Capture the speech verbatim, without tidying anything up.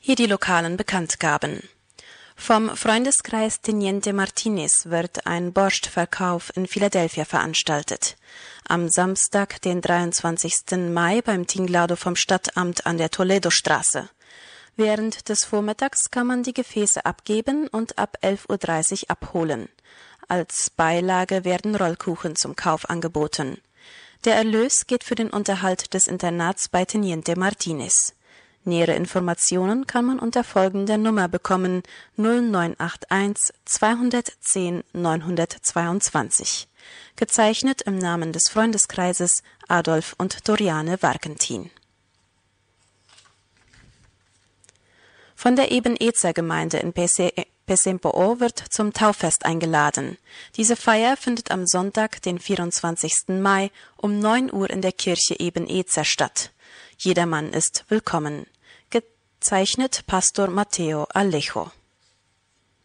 Hier die lokalen Bekanntgaben. Vom Freundeskreis Teniente Martinez wird ein Borschtverkauf in Philadelphia veranstaltet. Am Samstag, den dreiundzwanzigsten Mai beim Tinglado vom Stadtamt an der Toledo-Straße. Während des Vormittags kann man die Gefäße abgeben und ab elf Uhr dreißig abholen. Als Beilage werden Rollkuchen zum Kauf angeboten. Der Erlös geht für den Unterhalt des Internats bei Teniente Martinez. Nähere Informationen kann man unter folgender Nummer bekommen: null neun acht eins zweihundertzehn neunhundertzweiundzwanzig. Gezeichnet im Namen des Freundeskreises Adolf und Doriane Warkentin. Von der Ebenezer-Gemeinde in Pecempo'o wird zum Tauffest eingeladen. Diese Feier findet am Sonntag, den vierundzwanzigsten Mai um neun Uhr in der Kirche Ebenezer statt. Jedermann ist willkommen. Gezeichnet Pastor Mateo Alejo.